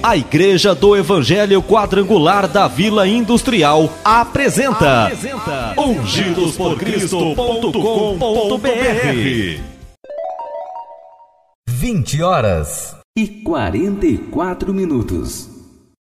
A Igreja do Evangelho Quadrangular da Vila Industrial apresenta ungidosporcristo.com.br. 20h44.